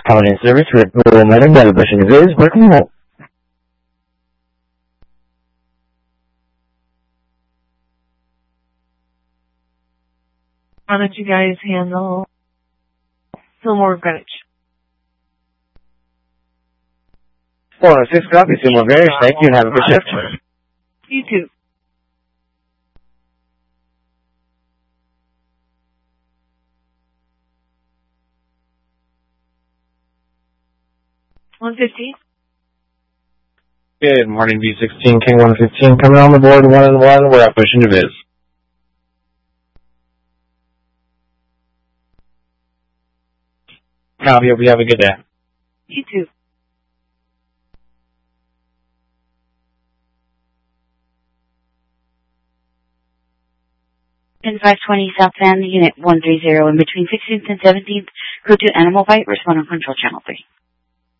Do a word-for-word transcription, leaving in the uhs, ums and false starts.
Coming in service with Rural Medic Elevation Viz, welcome home. Why don't you guys handle Fillmore Greenwich? four oh six copy, Fillmore Greenwich. Thank you and have a good shift. You too. one fifteen. Good morning, B sixteen, King one fifteen, coming on the board, one and one, we're at pushing to Viz. Copy, hope you have a good day. You too. In five twenty South Van, Unit one three zero, in between sixteenth and seventeenth, go to Animal Bite, respond on control channel three.